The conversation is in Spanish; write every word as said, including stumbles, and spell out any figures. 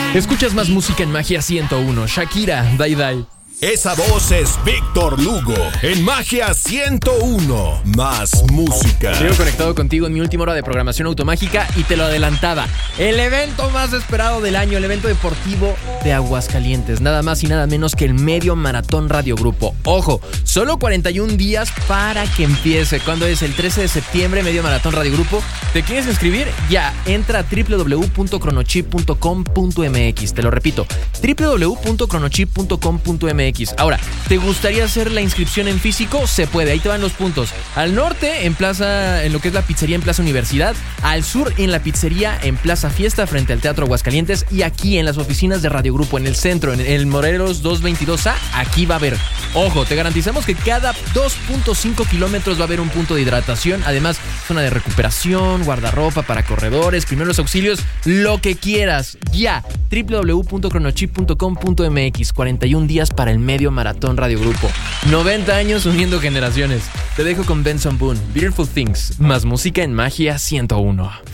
Escuchas más música en Magia ciento uno. Shakira, Dai Dai. Esa voz es Víctor Lugo en Magia ciento uno. Más música. Sigo conectado contigo en mi última hora de programación automágica y te lo adelantaba. El evento más esperado del año, el evento deportivo de Aguascalientes. Nada más y nada menos que el Medio Maratón Radio Grupo. Ojo, solo cuarenta y un días para que empiece. ¿Cuándo es? El trece de septiembre, Medio Maratón Radio Grupo. ¿Te quieres inscribir? Ya, entra a doble u doble u doble u punto cronochip punto com punto m x. Te lo repito, doble u doble u doble u punto cronochip punto com punto m x. Ahora, ¿te gustaría hacer la inscripción en físico? Se puede, ahí te van los puntos. Al norte, en plaza, en lo que es la pizzería en Plaza Universidad. Al sur, en la pizzería en Plaza Fiesta, frente al Teatro Aguascalientes. Y aquí, en las oficinas de Radio Grupo, en el centro, en el Morelos doscientos veintidós A, aquí va a haber. Ojo, te garantizamos que cada dos punto cinco kilómetros va a haber un punto de hidratación. Además, zona de recuperación, guardarropa para corredores, primeros auxilios, lo que quieras. Ya, doble u doble u doble u punto cronochip punto com punto m x. cuarenta y un días para el Medio Maratón Radio Grupo. noventa años uniendo generaciones. Te dejo con Benson Boone, Beautiful Things. Más música en Magia ciento uno.